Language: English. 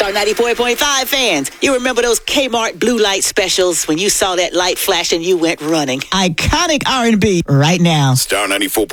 Star 94.5 fans, you remember those Kmart blue light specials when you saw that light flash and you went running? Iconic R&B right now. Star 94.5.